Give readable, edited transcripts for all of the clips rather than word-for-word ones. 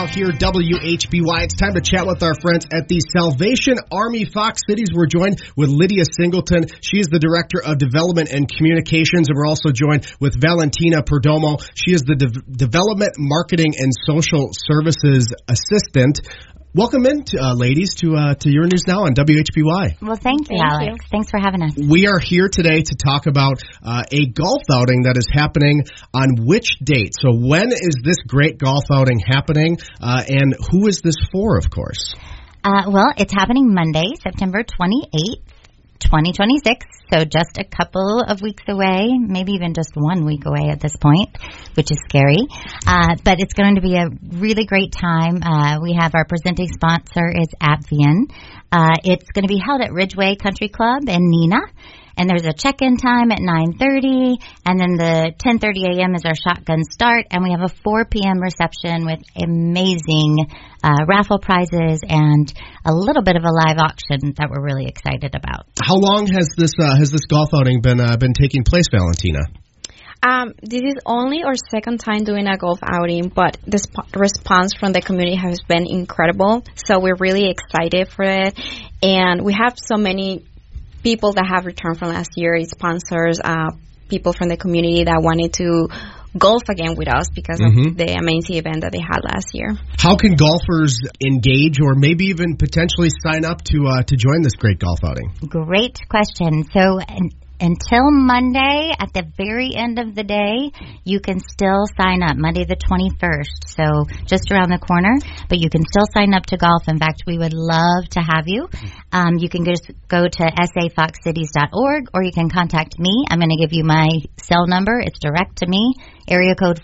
Here, WHBY. It's time to chat with our friends at the Salvation Army Fox Cities. We're joined with Lydia Singleton. She is the Director of Development and Communications, and we're also joined with Valentina Perdomo. She is the Development, Marketing, and Social Services Assistant. Welcome in, ladies, to Your News Now on WHBY. Well, thank you, Alex. Thanks for having us. We are here today to talk about a golf outing that is happening on which date? So when is this great golf outing happening, and who is this for, of course? Well, it's happening Monday, September 28th, 2026, so just a couple of weeks away, maybe even just 1 week away at this point, which is scary. But it's going to be a really great time. We have our presenting sponsor is Apvian. It's going to be held at Ridgeway Country Club in Neenah. And there's a check-in time at 9:30, and then the 10:30 a.m. is our shotgun start, and we have a 4 p.m. reception with amazing raffle prizes and a little bit of a live auction that we're really excited about. How long has this golf outing been taking place, Valentina? This is only our second time doing a golf outing, but the response from the community has been incredible. So we're really excited for it, and we have so many people that have returned from last year, sponsors, people from the community that wanted to golf again with us because of the amazing event that they had last year. How can golfers engage or maybe even potentially sign up to join this great golf outing? Great question. So until Monday, at the very end of the day, you can still sign up, Monday the 21st, so just around the corner, but you can still sign up to golf. In fact, we would love to have you. You can just go to safoxcities.org, or you can contact me. I'm going to give you my cell number. It's direct to me, area code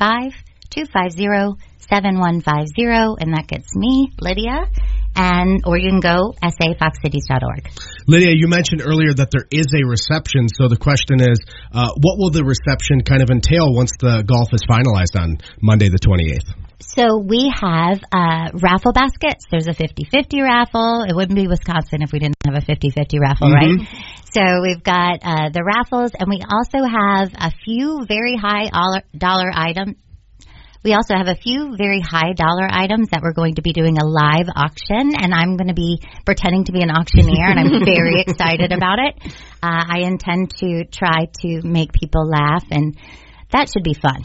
415-250-7150, and that gets me, Lydia. Or you can go safoxcities.org. Lydia, you mentioned earlier that there is a reception, so the question is, what will the reception kind of entail once the golf is finalized on Monday the 28th? So we have raffle baskets. There's a 50-50 raffle. It wouldn't be Wisconsin if we didn't have a 50-50 raffle, right? So we've got the raffles, and we also have a few very high dollar items. We also have a few very high dollar items that we're going to be doing a live auction, and I'm going to be pretending to be an auctioneer, and I'm very excited about it. I intend to try to make people laugh, and that should be fun.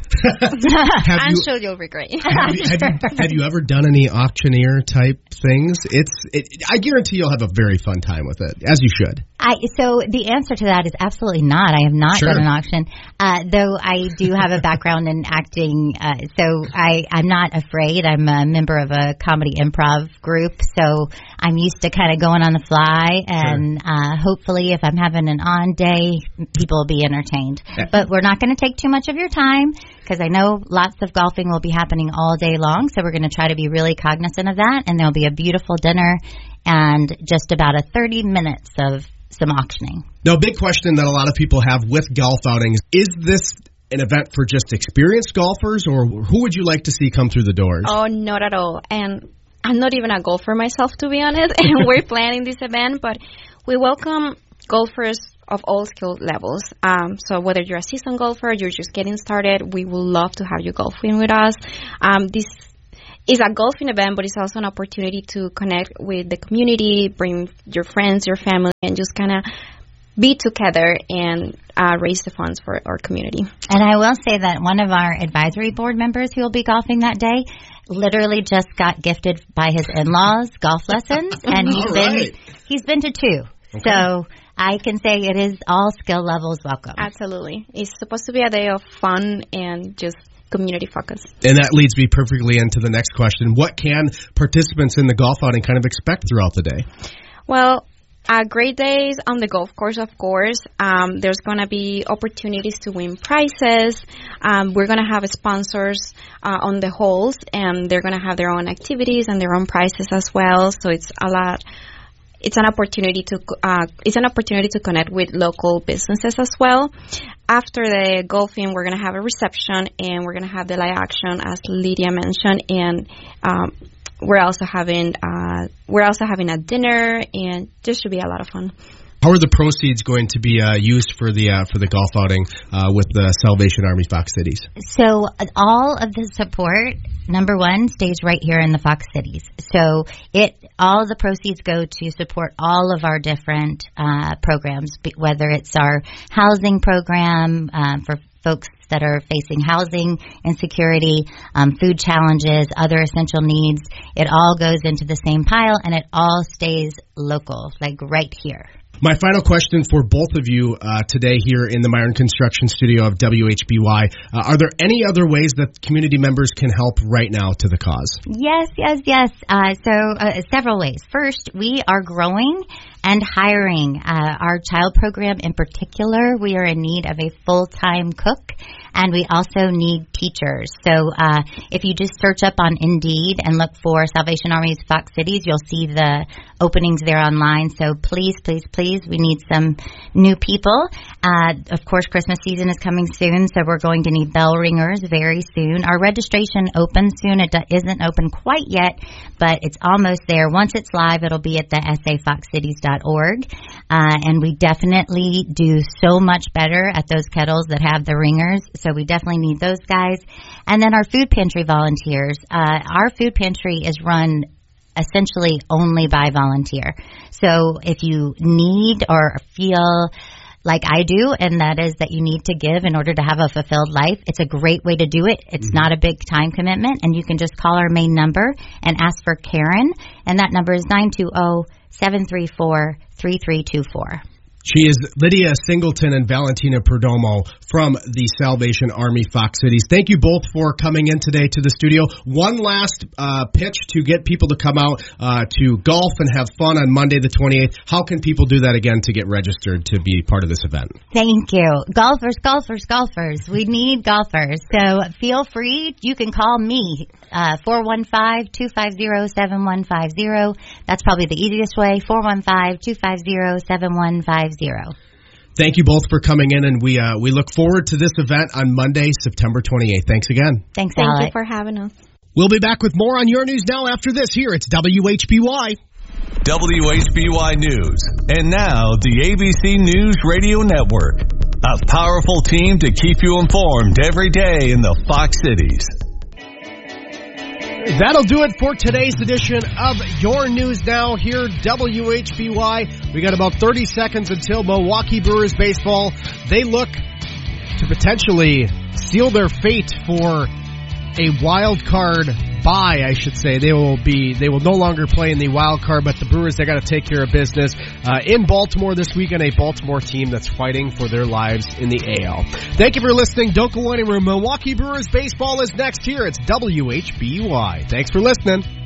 I'm sure you'll be great. Have you ever done any auctioneer type things? I guarantee you'll have a very fun time with it, as you should. So the answer to that is absolutely not. I have not done an auction, though I do have a background in acting. So I'm not afraid. I'm a member of a comedy improv group, so I'm used to kind of going on the fly, and hopefully if I'm having an on day, people will be entertained. But we're not going to take too much of your time, because I know lots of golfing will be happening all day long, so we're going to try to be really cognizant of that, and there'll be a beautiful dinner and just about 30 minutes of some auctioning. Now, a big question that a lot of people have with golf outings, is this an event for just experienced golfers, or who would you like to see come through the doors? Oh, not at all. And I'm not even a golfer myself, to be honest, and we're planning this event, but we welcome golfers of all skill levels. So whether you're a seasoned golfer, you're just getting started, we would love to have you golfing with us. This is a golfing event, but it's also an opportunity to connect with the community, bring your friends, your family, and just kind of be together and raise the funds for our community. And I will say that one of our advisory board members who will be golfing that day literally just got gifted by his in-laws golf lessons, and he's been to 2. Okay. So I can say it is all skill levels welcome. Absolutely. It's supposed to be a day of fun and just community focus. And that leads me perfectly into the next question. What can participants in the golf outing kind of expect throughout the day? Well, great days on the golf course, of course. There's going to be opportunities to win prizes. We're going to have sponsors on the holes, and they're going to have their own activities and their own prizes as well. So it's a lot. It's an opportunity to connect with local businesses as well. After the golfing, we're going to have a reception, and we're going to have the live action, as Lydia mentioned, and we're also having a dinner, and this should be a lot of fun. How are the proceeds going to be used for the golf outing with the Salvation Army Fox Cities? So all of the support, number one, stays right here in the Fox Cities. So all the proceeds go to support all of our different programs, whether it's our housing program for folks that are facing housing insecurity, food challenges, other essential needs. It all goes into the same pile, and it all stays local, like right here. My final question for both of you today here in the Myron Construction Studio of WHBY. Are there any other ways that community members can help right now to the cause? Yes. So several ways. First, we are growing and hiring. Our child program in particular, we are in need of a full-time cook, and we also need teachers. So if you just search up on Indeed and look for Salvation Army's Fox Cities, you'll see the openings there online. So please, we need some new people. Of course, Christmas season is coming soon, so we're going to need bell ringers very soon. Our registration opens soon. It isn't open quite yet, but it's almost there. Once it's live, it'll be at the safoxcities.org. And we definitely do so much better at those kettles that have the ringers, so we definitely need those guys. And then our food pantry volunteers. Our food pantry is run essentially only by volunteer. So if you need or feel like I do, and that is that you need to give in order to have a fulfilled life, it's a great way to do it. It's not a big time commitment, and you can just call our main number and ask for Karen, and that number is 920-734-3324. She is Lydia Singleton and Valentina Perdomo from the Salvation Army Fox Cities. Thank you both for coming in today to the studio. One last pitch to get people to come out to golf and have fun on Monday the 28th. How can people do that again to get registered to be part of this event? Thank you. Golfers. We need golfers. So feel free. You can call me, 415-250-7150. That's probably the easiest way, 415-250-7150. Thank you both for coming in, and we look forward to this event on Monday, September 28th. Thanks again. Thank you for having us. We'll be back with more on Your News Now after this. Here, it's WHBY. WHBY News. And now, the ABC News Radio Network. A powerful team to keep you informed every day in the Fox Cities. That'll do it for today's edition of Your News Now here, WHBY. We got about 30 seconds until Milwaukee Brewers baseball. They look to potentially seal their fate for a wild card bye, I should say. They will no longer play in the wild card, but the Brewers, they got to take care of business in Baltimore this weekend, a Baltimore team that's fighting for their lives in the AL. Thank you for listening. Don't go anywhere. Milwaukee Brewers baseball is next here. It's WHBY. Thanks for listening.